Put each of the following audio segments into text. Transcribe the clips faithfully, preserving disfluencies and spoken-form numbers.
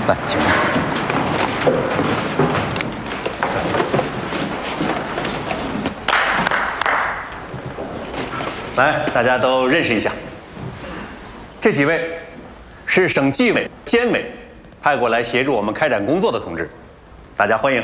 来，请。来，大家都认识一下。这几位是省纪委、监委派过来协助我们开展工作的同志，大家欢迎。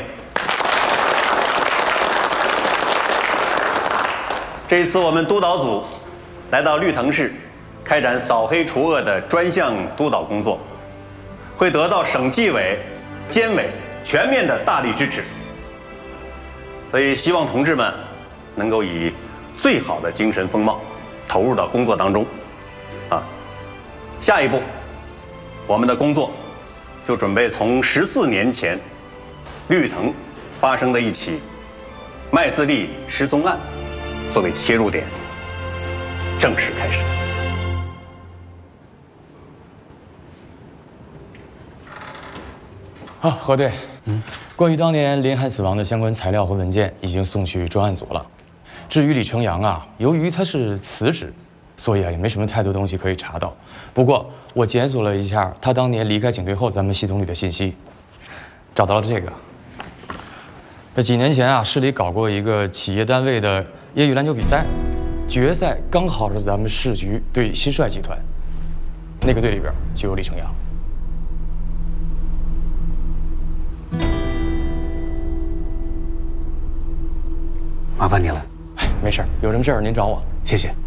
这一次我们督导组来到绿藤市，开展扫黑除恶的专项督导工作，会得到省纪委、监委全面的大力支持。所以希望同志们能够以最好的精神风貌投入到工作当中，啊，下一步，我们的工作就准备从十四年前绿藤发生的一起麦自立失踪案作为切入点，正式开始。 好，核对，嗯，关于当年林海死亡的相关材料和文件已经送去专案组了。至于李成阳啊，由于他是辞职，所以啊也没什么太多东西可以查到。不过我检索了一下他当年离开警队后咱们系统里的信息，找到了这个。这几年前啊，市里搞过一个企业单位的业余篮球比赛，决赛刚好是咱们市局对新帅集团，那个队里边就有李成阳。 麻烦你了。 哎，没事，有什么事儿您找我。 谢谢。